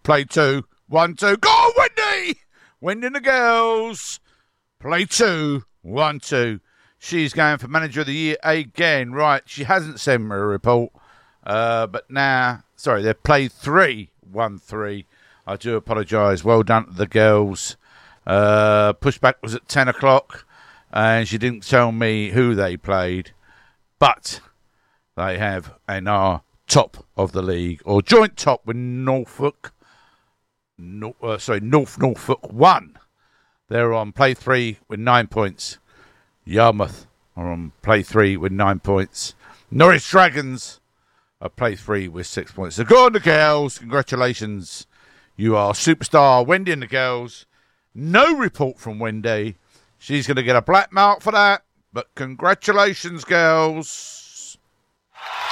Play 2. 1, 2. Go, Wendy! Wendy and the girls. Play 2. 1, 2. She's going for Manager of the Year again. Right, she hasn't sent me a report. But now, sorry, they've played 3. 1, 3. I do apologise. Well done to the girls. Pushback was at 10 o'clock. And she didn't tell me who they played. But they have and are top of the league. Or joint top with Norfolk. North Norfolk 1. They're on play 3 with 9 points. Yarmouth are on play 3 with 9 points. Norwich Dragons are play 3 with 6 points. So go on the girls. Congratulations. You are superstar. Wendy and the girls. No report from Wendy. She's going to get a black mark for that. But congratulations, girls.